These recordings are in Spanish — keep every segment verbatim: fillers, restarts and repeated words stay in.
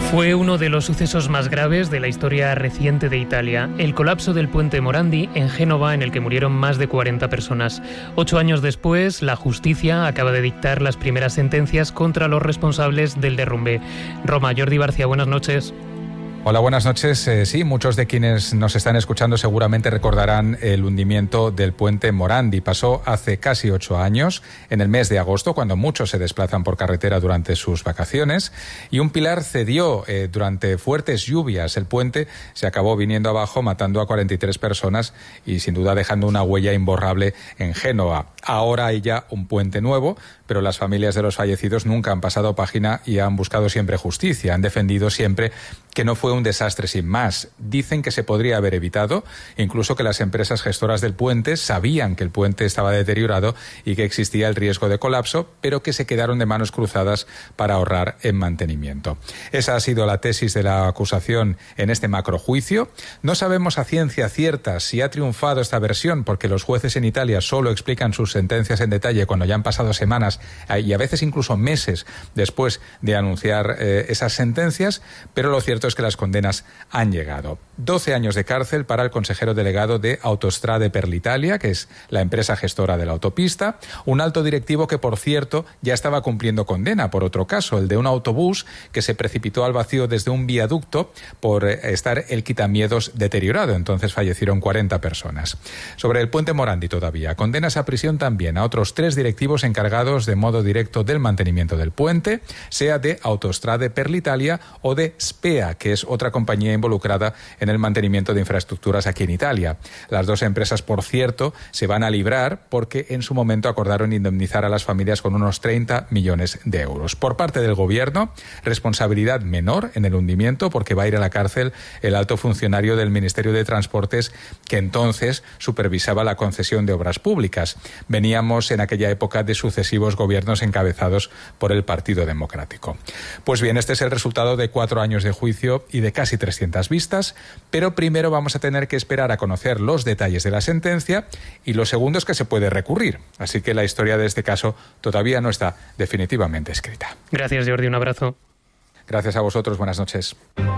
Fue uno de los sucesos más graves de la historia reciente de Italia, el colapso del puente Morandi en Génova, en el que murieron más de cuarenta personas. Ocho años después, la justicia acaba de dictar las primeras sentencias contra los responsables del derrumbe. Roma, Jordi Barcia, buenas noches. Hola, buenas noches. Eh, sí, muchos de quienes nos están escuchando seguramente recordarán el hundimiento del puente Morandi. Pasó hace casi ocho años, en el mes de agosto, cuando muchos se desplazan por carretera durante sus vacaciones, y un pilar cedió eh, durante fuertes lluvias. El puente se acabó viniendo abajo, matando a cuarenta y tres personas y sin duda dejando una huella imborrable en Génova. Ahora hay ya un puente nuevo, pero las familias de los fallecidos nunca han pasado página y han buscado siempre justicia. Han defendido siempre que no fue un desastre sin más. Dicen que se podría haber evitado, incluso que las empresas gestoras del puente sabían que el puente estaba deteriorado y que existía el riesgo de colapso, pero que se quedaron de manos cruzadas para ahorrar en mantenimiento. Esa ha sido la tesis de la acusación en este macrojuicio. No sabemos a ciencia cierta si ha triunfado esta versión, porque los jueces en Italia solo explican sus sentencias en detalle cuando ya han pasado semanas y a veces incluso meses después de anunciar eh, esas sentencias, pero lo cierto es que las condenas han llegado. doce años de cárcel para el consejero delegado de Autostrade per l'Italia, que es la empresa gestora de la autopista, un alto directivo que, por cierto, ya estaba cumpliendo condena por otro caso, el de un autobús que se precipitó al vacío desde un viaducto por estar el quitamiedos deteriorado. Entonces fallecieron cuarenta personas. Sobre el puente Morandi todavía, condenas a prisión también a otros tres directivos encargados de modo directo del mantenimiento del puente, sea de Autostrade per l'Italia o de SPEA, que es otra compañía involucrada en el mantenimiento de infraestructuras aquí en Italia. Las dos empresas, por cierto, se van a librar porque en su momento acordaron indemnizar a las familias con unos treinta millones de euros. Por parte del gobierno, responsabilidad menor en el hundimiento, porque va a ir a la cárcel el alto funcionario del Ministerio de Transportes que entonces supervisaba la concesión de obras públicas. Veníamos en aquella época de sucesivos gobiernos encabezados por el Partido Democrático. Pues bien, este es el resultado de cuatro años de juicio y de casi trescientas vistas, pero primero vamos a tener que esperar a conocer los detalles de la sentencia y lo segundo es que se puede recurrir. Así que la historia de este caso todavía no está definitivamente escrita. Gracias, Jordi. Un abrazo. Gracias a vosotros. Buenas noches.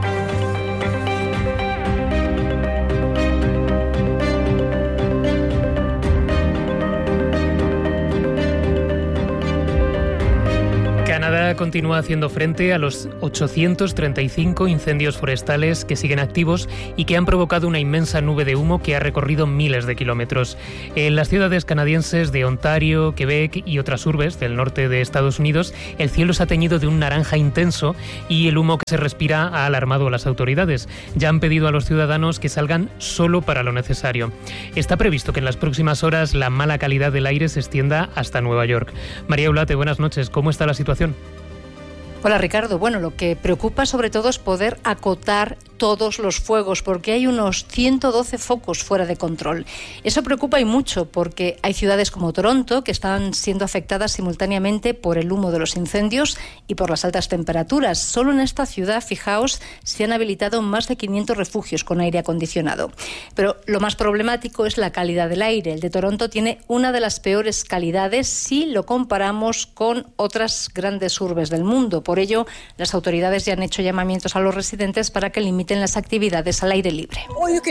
Canadá continúa haciendo frente a los ochocientos treinta y cinco incendios forestales que siguen activos y que han provocado una inmensa nube de humo que ha recorrido miles de kilómetros. En las ciudades canadienses de Ontario, Quebec y otras urbes del norte de Estados Unidos, el cielo se ha teñido de un naranja intenso y el humo que se respira ha alarmado a las autoridades. Ya han pedido a los ciudadanos que salgan solo para lo necesario. Está previsto que en las próximas horas la mala calidad del aire se extienda hasta Nueva York. María Ulate, buenas noches. ¿Cómo está la situación? Hola Ricardo, bueno, lo que preocupa sobre todo es poder acotar todos los fuegos, porque hay unos ciento doce focos fuera de control. Eso preocupa y mucho, porque hay ciudades como Toronto que están siendo afectadas simultáneamente por el humo de los incendios y por las altas temperaturas. Solo en esta ciudad, fijaos, se han habilitado más de quinientos refugios con aire acondicionado. Pero lo más problemático es la calidad del aire. El de Toronto tiene una de las peores calidades si lo comparamos con otras grandes urbes del mundo. Por ello, las autoridades ya han hecho llamamientos a los residentes para que limiten las actividades al aire libre.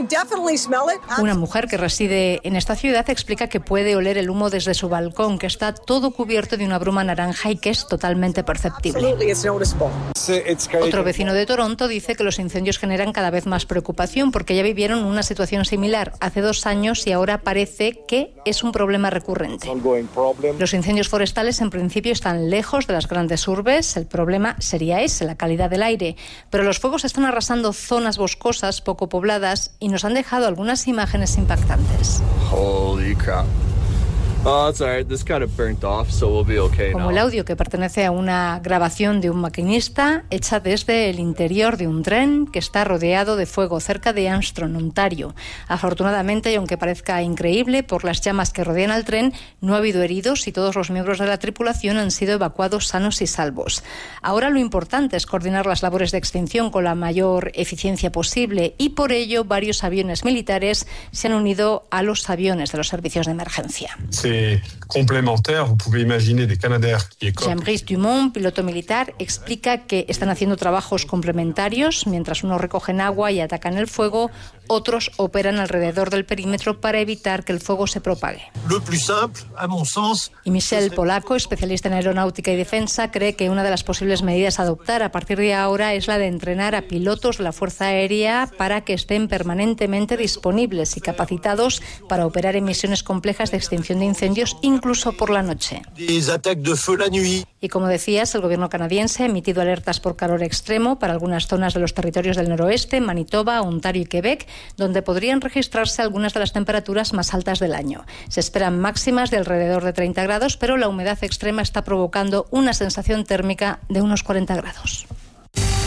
Una mujer que reside en esta ciudad explica que puede oler el humo desde su balcón, que está todo cubierto de una bruma naranja y que es totalmente perceptible. Otro vecino de Toronto dice que los incendios generan cada vez más preocupación porque ya vivieron una situación similar hace dos años y ahora parece que es un problema recurrente. Los incendios forestales en principio están lejos de las grandes urbes. El problema sería ese, la calidad del aire. Pero los fuegos están arrasando zonas boscosas poco pobladas y nos han dejado algunas imágenes impactantes. Holy crap. Oh, it's all right. This got it burnt off, so we'll be okay now. Como el audio que pertenece a una grabación de un maquinista hecha desde el interior de un tren que está rodeado de fuego cerca de Armstrong, Ontario. Afortunadamente, y aunque parezca increíble, por las llamas que rodean al tren no ha habido heridos y todos los miembros de la tripulación han sido evacuados sanos y salvos. Ahora lo importante es coordinar las labores de extinción con la mayor eficiencia posible y por ello varios aviones militares se han unido a los aviones de los servicios de emergencia. Sí. effets complémentaires. Vous pouvez imaginer des Canadair qui écopent. Jean-Brice Dumont, piloto militar, explica que están haciendo trabajos complementarios. Mientras unos recogen agua y atacan el fuego, otros operan alrededor del perímetro para evitar que el fuego se propague. Le plus simple, à mon sens, y Michel Polaco, especialista en aeronáutica y defensa, cree que una de las posibles medidas a adoptar a partir de ahora es la de entrenar a pilotos de la Fuerza Aérea para que estén permanentemente disponibles y capacitados para operar en misiones complejas de extinción de incendios, incluso por la noche. des attaques de feu la nuit. Y como decías, el gobierno canadiense ha emitido alertas por calor extremo para algunas zonas de los territorios del noroeste, Manitoba, Ontario y Quebec, donde podrían registrarse algunas de las temperaturas más altas del año. Se esperan máximas de alrededor de treinta grados, pero la humedad extrema está provocando una sensación térmica de unos cuarenta grados.